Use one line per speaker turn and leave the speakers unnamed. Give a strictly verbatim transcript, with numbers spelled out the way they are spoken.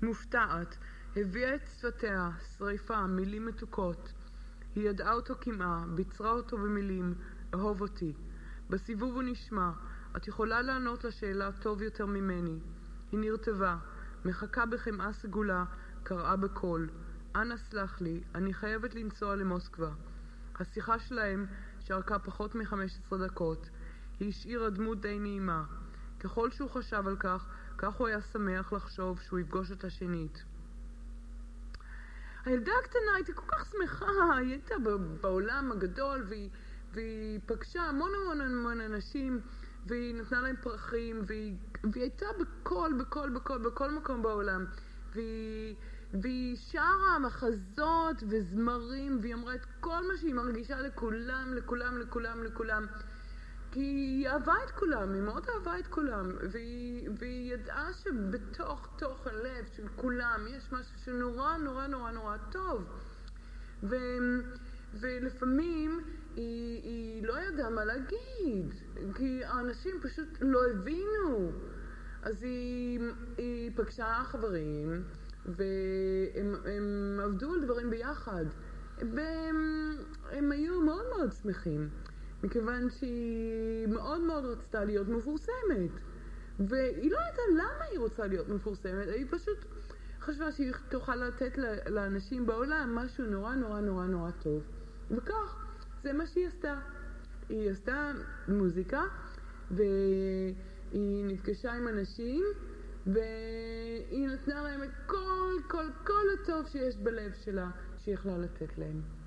מופתעת, הביאה את שפתיה, שריפה, מילים מתוקות. היא ידעה אותו כמעה, ביצרה אותו במילים, אהוב אותי. בסיבוב הוא נשמע, את יכולה לענות לשאלה טוב יותר ממני. היא נרטבה, מחכה בחמאה סגולה, קראה בקול. אנא סלח לי, אני חייבת לנסוע למוסקבה. השיחה שלהם שארכה פחות מ-חמש עשרה דקות. היא השאירה דמות די נעימה. ככל שהוא חשב על כך, כך הוא היה שמח לחשוב שהוא יפגוש את השנית. הילדה הקטנה הייתה כל כך שמחה, היא הייתה בעולם הגדול והיא, והיא פגשה המון המון המון אנשים והיא נתנה להם פרחים והיא, והיא הייתה בכל, בכל, בכל, בכל מקום בעולם והיא, והיא שרה מחזות וזמרים והיא אמרה את כל מה שהיא מרגישה לכולם, לכולם, לכולם, לכולם כי היא אהבה את כולם, היא מאוד אהבה את כולם והיא, והיא ידעה שבתוך תוך הלב של כולם יש משהו שנורא נורא נורא נורא טוב ו, ולפעמים היא, היא לא ידעה מה להגיד כי האנשים פשוט לא הבינו אז היא, היא פגשה חברים והם הם עבדו על דברים ביחד והם הם היו מאוד מאוד שמחים מכיוון שהיא מאוד מאוד רצתה להיות מפורסמת והיא לא ידעה למה היא רוצה להיות מפורסמת היא פשוט חשבה שהיא תוכל לתת לאנשים בעולם משהו נורא נורא נורא נורא טוב וכך זה מה שהיא עשתה היא עשתה מוזיקה והיא נפגשה עם אנשים והיא נתנה להם את כל כל כל הטוב שיש בלב שלה שהיא יכלה לתת להם